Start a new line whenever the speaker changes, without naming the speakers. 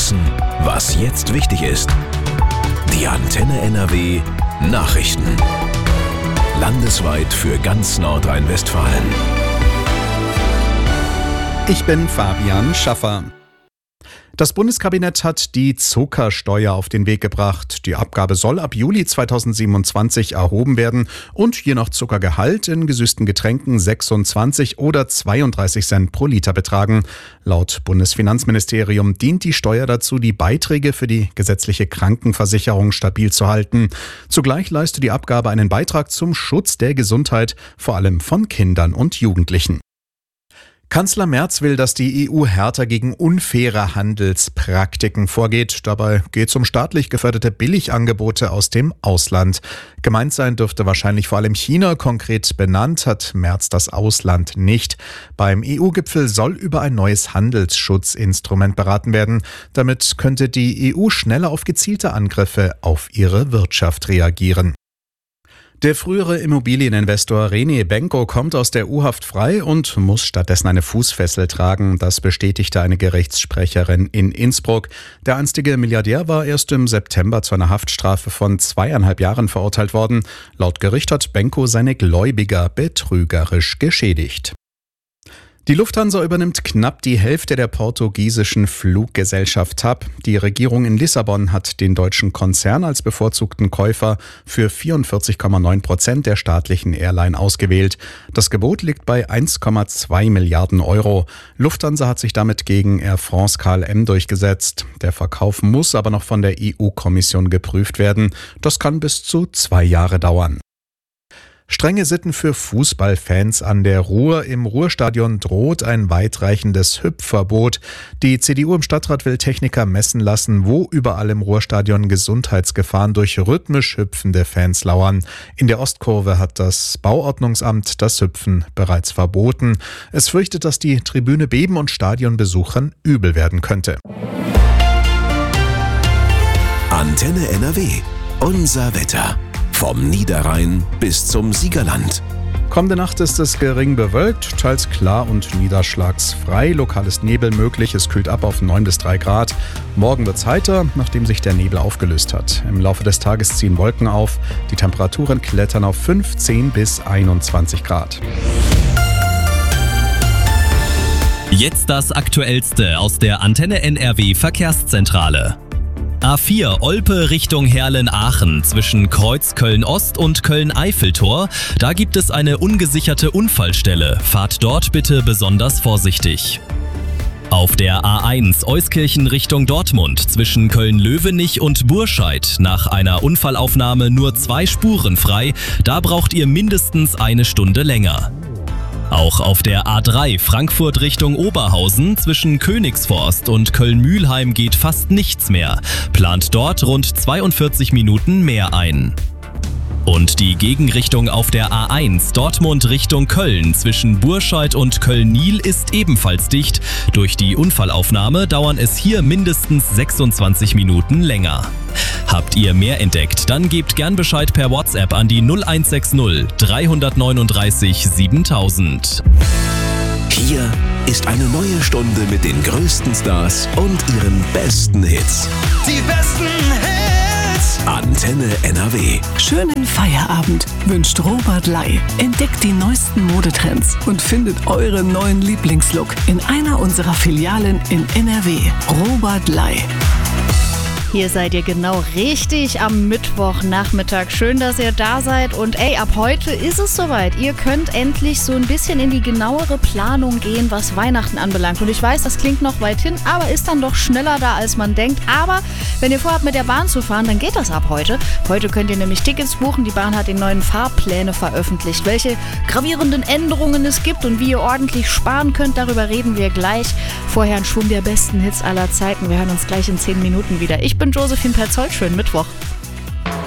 wissen, was jetzt wichtig ist. Die Antenne NRW Nachrichten. Landesweit für ganz Nordrhein-Westfalen.
Ich bin Fabian Schaffer. Das Bundeskabinett hat die Zuckersteuer auf den Weg gebracht. Die Abgabe soll ab Juli 2027 erhoben werden und je nach Zuckergehalt in gesüßten Getränken 26 oder 32 Cent pro Liter betragen. Laut Bundesfinanzministerium dient die Steuer dazu, die Beiträge für die gesetzliche Krankenversicherung stabil zu halten. Zugleich leistet die Abgabe einen Beitrag zum Schutz der Gesundheit, vor allem von Kindern und Jugendlichen. Kanzler Merz will, dass die EU härter gegen unfaire Handelspraktiken vorgeht. Dabei geht es um staatlich geförderte Billigangebote aus dem Ausland. Gemeint sein dürfte wahrscheinlich vor allem China. Konkret benannt hat Merz das Ausland nicht. Beim EU-Gipfel soll über ein neues Handelsschutzinstrument beraten werden. Damit könnte die EU schneller auf gezielte Angriffe auf ihre Wirtschaft reagieren. Der frühere Immobilieninvestor René Benko kommt aus der U-Haft frei und muss stattdessen eine Fußfessel tragen. Das bestätigte eine Gerichtssprecherin in Innsbruck. Der einstige Milliardär war erst im September zu einer Haftstrafe von 2,5 Jahren verurteilt worden. Laut Gericht hat Benko seine Gläubiger betrügerisch geschädigt. Die Lufthansa übernimmt knapp die Hälfte der portugiesischen Fluggesellschaft TAP. Die Regierung in Lissabon hat den deutschen Konzern als bevorzugten Käufer für 44,9% der staatlichen Airline ausgewählt. Das Gebot liegt bei 1,2 Milliarden Euro. Lufthansa hat sich damit gegen Air France KLM durchgesetzt. Der Verkauf muss aber noch von der EU-Kommission geprüft werden. Das kann bis zu 2 Jahre dauern. Strenge Sitten für Fußballfans an der Ruhr. Im Ruhrstadion droht ein weitreichendes Hüpfverbot. Die CDU im Stadtrat will Techniker messen lassen, wo überall im Ruhrstadion Gesundheitsgefahren durch rhythmisch hüpfende Fans lauern. In der Ostkurve hat das Bauordnungsamt das Hüpfen bereits verboten. Es fürchtet, dass die Tribüne beben und Stadionbesuchern übel werden könnte.
Antenne NRW. Unser Wetter. Vom Niederrhein bis zum Siegerland.
Kommende Nacht ist es gering bewölkt, teils klar und niederschlagsfrei. Lokal ist Nebel möglich, es kühlt ab auf 9 bis 3 Grad. Morgen wird's heiter, nachdem sich der Nebel aufgelöst hat. Im Laufe des Tages ziehen Wolken auf. Die Temperaturen klettern auf 15 bis 21 Grad.
Jetzt das Aktuellste aus der Antenne NRW Verkehrszentrale. A4 Olpe Richtung Herlen-Aachen zwischen Kreuz Köln-Ost und Köln-Eiffeltor. Da gibt es eine ungesicherte Unfallstelle. Fahrt dort bitte besonders vorsichtig. Auf der A1 Euskirchen Richtung Dortmund zwischen Köln-Löwenich und Burscheid. Nach einer Unfallaufnahme nur 2 Spuren frei. Da braucht ihr mindestens 1 Stunde länger. Auch auf der A3 Frankfurt Richtung Oberhausen zwischen Königsforst und Köln-Mülheim geht fast nichts mehr. Plant dort rund 42 Minuten mehr ein. Und die Gegenrichtung auf der A1 Dortmund Richtung Köln zwischen Burscheid und Köln-Niel ist ebenfalls dicht. Durch die Unfallaufnahme dauern es hier mindestens 26 Minuten länger. Habt ihr mehr entdeckt, dann gebt gern Bescheid per WhatsApp an die 0160 339 7000.
Hier ist eine neue Stunde mit den größten Stars und ihren besten Hits.
Die besten Hits!
Antenne NRW.
Schönen Feierabend wünscht Robert Ley. Entdeckt die neuesten Modetrends und findet euren neuen Lieblingslook in einer unserer Filialen in NRW. Robert Ley.
Hier seid ihr genau richtig am Mittwochnachmittag. Schön, dass ihr da seid. Und ab heute ist es soweit. Ihr könnt endlich so ein bisschen in die genauere Planung gehen, was Weihnachten anbelangt. Und ich weiß, das klingt noch weit hin, aber ist dann doch schneller da, als man denkt. Aber wenn ihr vorhabt, mit der Bahn zu fahren, dann geht das ab heute. Heute könnt ihr nämlich Tickets buchen. Die Bahn hat die neuen Fahrpläne veröffentlicht. Welche gravierenden Änderungen es gibt und wie ihr ordentlich sparen könnt, darüber reden wir gleich. Vorher ein Schwung der besten Hits aller Zeiten. Wir hören uns gleich in 10 Minuten wieder. Ich bin Josephine Perzold. Schönen Mittwoch.